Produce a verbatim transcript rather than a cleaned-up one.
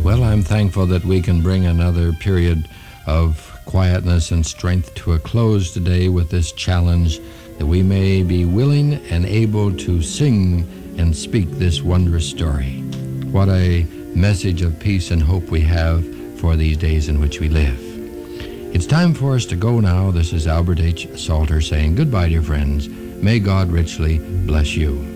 Well, I'm thankful that we can bring another period of quietness and strength to a close today with this challenge that we may be willing and able to sing and speak this wondrous story. What a message of peace and hope we have for these days in which we live. It's time for us to go now. This is Albert H. Salter saying goodbye, dear friends. May God richly bless you.